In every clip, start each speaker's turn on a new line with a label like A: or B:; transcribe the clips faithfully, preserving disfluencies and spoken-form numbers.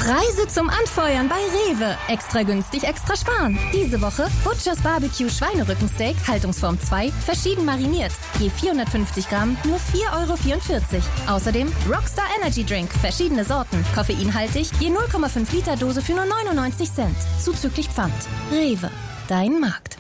A: Preise zum Anfeuern bei Rewe. Extra günstig, extra sparen. Diese Woche Butchers Barbecue Schweinerückensteak, Haltungsform zwei, verschieden mariniert. Je vierhundertfünfzig Gramm, nur vier Euro vierundvierzig. Außerdem Rockstar Energy Drink, verschiedene Sorten, koffeinhaltig, je null Komma fünf Liter Dose für nur neunundneunzig Cent. Zuzüglich Pfand. Rewe, dein Markt.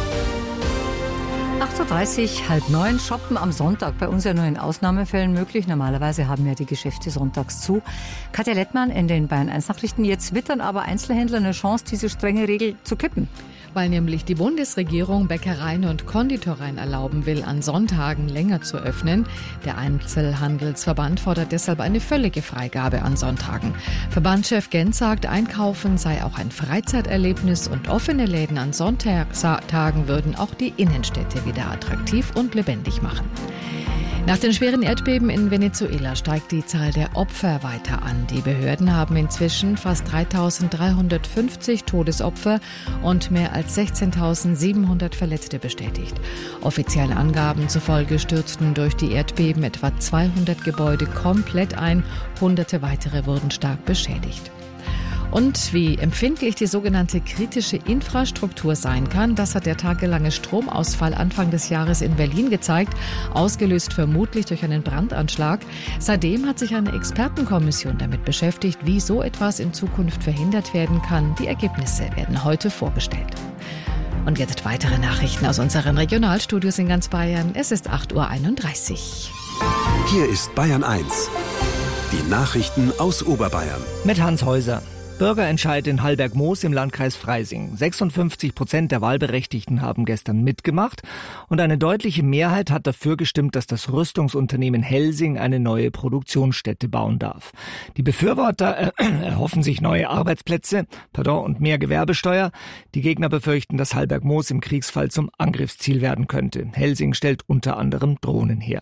B: acht Uhr dreißig, halb neun, shoppen am Sonntag. Bei uns ja nur in Ausnahmefällen möglich. Normalerweise haben ja die Geschäfte sonntags zu. Katja Lettmann in den Bayern eins Nachrichten. Jetzt wittern aber Einzelhändler eine Chance, diese strenge Regel zu kippen.
C: Weil nämlich die Bundesregierung Bäckereien und Konditoreien erlauben will, an Sonntagen länger zu öffnen. Der Einzelhandelsverband fordert deshalb eine völlige Freigabe an Sonntagen. Verbandschef Gent sagt, Einkaufen sei auch ein Freizeiterlebnis und offene Läden an Sonntagen würden auch die Innenstädte wieder attraktiv und lebendig machen. Nach den schweren Erdbeben in Venezuela steigt die Zahl der Opfer weiter an. Die Behörden haben inzwischen fast dreitausenddreihundertfünfzig Todesopfer und mehr als sechzehntausendsiebenhundert Verletzte bestätigt. Offiziellen Angaben zufolge stürzten durch die Erdbeben etwa zweihundert Gebäude komplett ein. Hunderte weitere wurden stark beschädigt. Und wie empfindlich die sogenannte kritische Infrastruktur sein kann, das hat der tagelange Stromausfall Anfang des Jahres in Berlin gezeigt, ausgelöst vermutlich durch einen Brandanschlag. Seitdem hat sich eine Expertenkommission damit beschäftigt, wie so etwas in Zukunft verhindert werden kann. Die Ergebnisse werden heute vorgestellt. Und jetzt weitere Nachrichten aus unseren Regionalstudios in ganz Bayern. Es ist acht Uhr einunddreißig.
D: Hier ist Bayern eins. Die Nachrichten aus Oberbayern.
E: Mit Hans Häuser. Bürgerentscheid in Hallberg-Moos im Landkreis Freising. sechsundfünfzig Prozent der Wahlberechtigten haben gestern mitgemacht und eine deutliche Mehrheit hat dafür gestimmt, dass das Rüstungsunternehmen Helsing eine neue Produktionsstätte bauen darf. Die Befürworter äh, erhoffen sich neue Arbeitsplätze, pardon, und mehr Gewerbesteuer. Die Gegner befürchten, dass Hallberg-Moos im Kriegsfall zum Angriffsziel werden könnte. Helsing stellt unter anderem Drohnen her.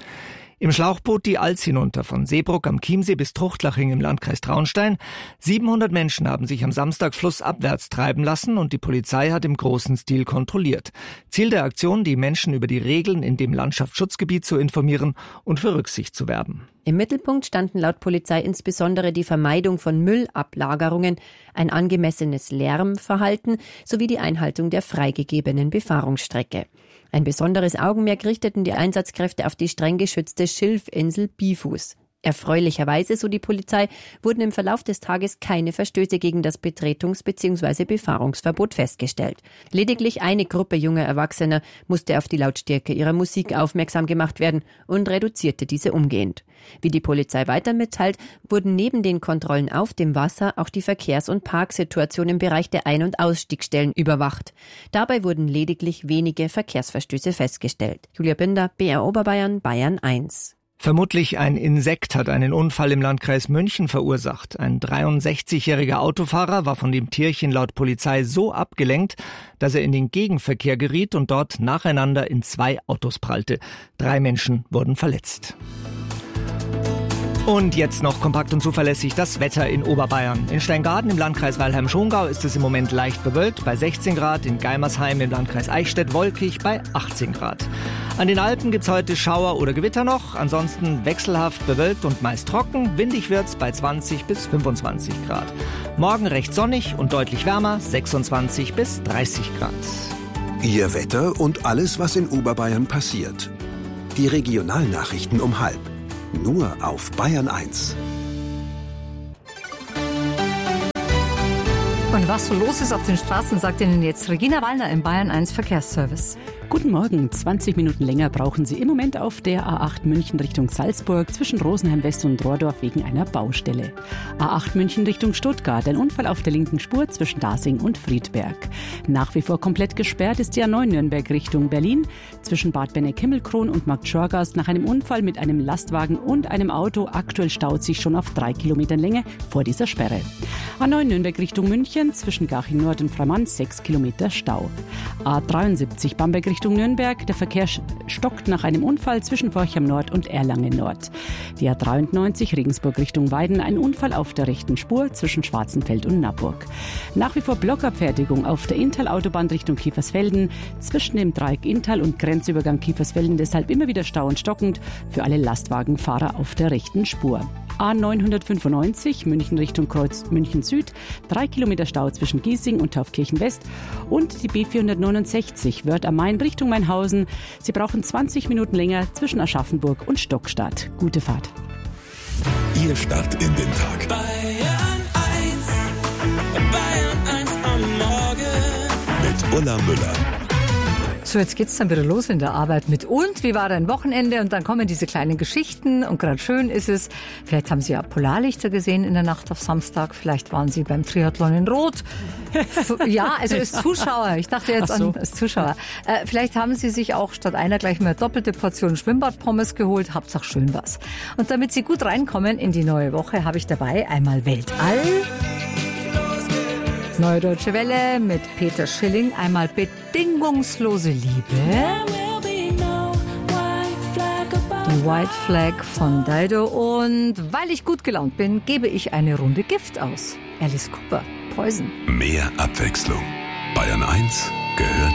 E: Im Schlauchboot die Alz hinunter von Seebruck am Chiemsee bis Truchtlaching im Landkreis Traunstein. siebenhundert Menschen haben sich am Samstag flussabwärts treiben lassen und die Polizei hat im großen Stil kontrolliert. Ziel der Aktion, die Menschen über die Regeln in dem Landschaftsschutzgebiet zu informieren und für Rücksicht zu werben.
F: Im Mittelpunkt standen laut Polizei insbesondere die Vermeidung von Müllablagerungen, ein angemessenes Lärmverhalten sowie die Einhaltung der freigegebenen Befahrungsstrecke. Ein besonderes Augenmerk richteten die Einsatzkräfte auf die streng geschützte Schilfinsel Bifus. Erfreulicherweise, so die Polizei, wurden im Verlauf des Tages keine Verstöße gegen das Betretungs- bzw. Befahrungsverbot festgestellt. Lediglich eine Gruppe junger Erwachsener musste auf die Lautstärke ihrer Musik aufmerksam gemacht werden und reduzierte diese umgehend. Wie die Polizei weiter mitteilt, wurden neben den Kontrollen auf dem Wasser auch die Verkehrs- und Parksituation im Bereich der Ein- und Ausstiegsstellen überwacht. Dabei wurden lediglich wenige Verkehrsverstöße festgestellt. Julia Binder, B R Oberbayern, Bayern eins.
E: Vermutlich ein Insekt hat einen Unfall im Landkreis München verursacht. Ein dreiundsechzigjähriger Autofahrer war von dem Tierchen laut Polizei so abgelenkt, dass er in den Gegenverkehr geriet und dort nacheinander in zwei Autos prallte. Drei Menschen wurden verletzt. Und jetzt noch kompakt und zuverlässig das Wetter in Oberbayern. In Steingaden im Landkreis Weilheim-Schongau ist es im Moment leicht bewölkt bei sechzehn Grad, in Geimersheim im Landkreis Eichstätt wolkig bei achtzehn Grad. An den Alpen gibt's heute Schauer oder Gewitter noch, ansonsten wechselhaft bewölkt und meist trocken. Windig wird's bei zwanzig bis fünfundzwanzig Grad. Morgen recht sonnig und deutlich wärmer, sechsundzwanzig bis dreißig Grad.
D: Ihr Wetter und alles, was in Oberbayern passiert. Die Regionalnachrichten um halb. Nur auf Bayern eins.
B: Und was so los ist auf den Straßen, sagt Ihnen jetzt Regina Wallner im Bayern eins Verkehrsservice.
G: Guten Morgen. zwanzig Minuten länger brauchen Sie im Moment auf der A acht München Richtung Salzburg zwischen Rosenheim West und Rohrdorf wegen einer Baustelle. A acht München Richtung Stuttgart, ein Unfall auf der linken Spur zwischen Dasing und Friedberg. Nach wie vor komplett gesperrt ist die A neun Nürnberg Richtung Berlin zwischen Bad Benneck-Himmelkron und Markt Schorgast nach einem Unfall mit einem Lastwagen und einem Auto. Aktuell staut sich schon auf drei Kilometern Länge vor dieser Sperre. A neun Nürnberg Richtung München zwischen Garching Nord und Freimann sechs Kilometer Stau. A dreiundsiebzig Bamberg Richtung Nürnberg. Der Verkehr stockt nach einem Unfall zwischen Forchheim Nord und Erlangen Nord. Die A dreiundneunzig Regensburg Richtung Weiden. Ein Unfall auf der rechten Spur zwischen Schwarzenfeld und Naburg. Nach wie vor Blockabfertigung auf der Inntal-Autobahn Richtung Kiefersfelden. Zwischen dem Dreieck Inntal und Grenzübergang Kiefersfelden deshalb immer wieder Stau und stockend für alle Lastwagenfahrer auf der rechten Spur. A neunhundertfünfundneunzig München Richtung Kreuz München Süd, drei Kilometer Stau zwischen Giesing und Taufkirchen West und die B vierhundertneunundsechzig Wörth am Main Richtung Mainhausen. Sie brauchen zwanzig Minuten länger zwischen Aschaffenburg und Stockstadt. Gute Fahrt.
H: Ihr Start in den Tag.
I: Bayern eins, Bayern eins am Morgen.
H: Mit Ulla Müller.
B: So, jetzt geht's dann wieder los in der Arbeit mit und wie war dein Wochenende? Und dann kommen diese kleinen Geschichten und gerade schön ist es. Vielleicht haben Sie ja Polarlichter gesehen in der Nacht auf Samstag. Vielleicht waren Sie beim Triathlon in Rot. Ja, also als Zuschauer. Ich dachte jetzt so. an als Zuschauer. Äh, vielleicht haben Sie sich auch statt einer gleich mal doppelte Portion Schwimmbadpommes geholt. Hauptsache schön was. Und damit Sie gut reinkommen in die neue Woche, habe ich dabei einmal Weltall. Neue Deutsche Welle mit Peter Schilling, einmal bedingungslose Liebe. Die White Flag von Dido und weil ich gut gelaunt bin, gebe ich eine Runde Gift aus. Alice Cooper, Poison.
H: Mehr Abwechslung. Bayern eins gehört